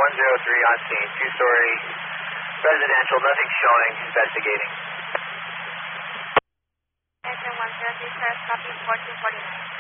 103 on scene, two-story residential, nothing showing, investigating. Engine 103, first copy 4249.